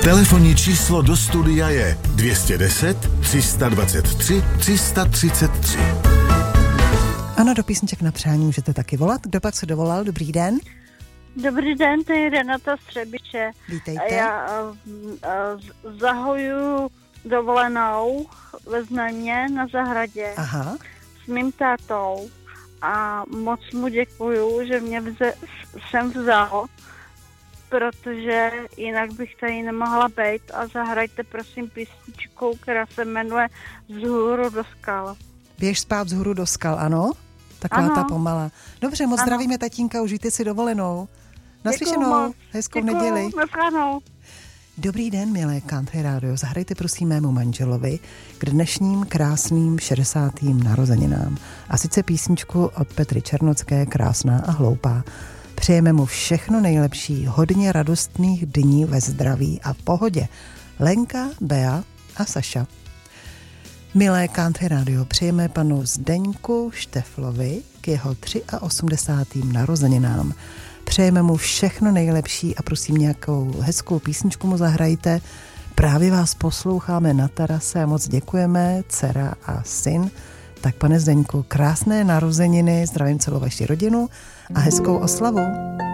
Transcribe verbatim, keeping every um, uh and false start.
Telefonní číslo do studia je dvě stě deset, tři sta dvacet tři, tři sta třicet tři. Ano, do písniček na přání můžete taky volat. Kdo pak se dovolal? Dobrý den. Dobrý den, to je Renata Střebiče. Vítejte. Já uh, uh, zahoju dovolenou ve Znojmě na zahradě. Aha. S mým tátou a moc mu děkuju, že mě vze, sem vzal, protože jinak bych tady nemohla být a zahrajte prosím písničku, která se jmenuje Vzhůru do skal. Běž spát vzhůru do skal, ano? Taková ano. ta pomala. Dobře, moc ano. zdravíme tatínka, užijte si dovolenou. Naslyšenou, moc. hezkou Děkuju, neděli. naschledanou. Dobrý den, milé Country Radio. Zahrajte prosím mému manželovi k dnešním krásným šedesátým narozeninám. A sice písničku od Petry Černocké, Krásná a hloupá. Přejeme mu všechno nejlepší, hodně radostných dní ve zdraví a v pohodě. Lenka, Bea a Saša. Milé Country Radio, přejeme panu Zdeňku Šteflovi k jeho osmdesátým třetím narozeninám. Přejeme mu všechno nejlepší a prosím nějakou hezkou písničku mu zahrajte. Právě vás posloucháme na terase a moc děkujeme, dcera a syn. Tak pane Zdeňku, krásné narozeniny, zdravím celou vaši rodinu a hezkou oslavu.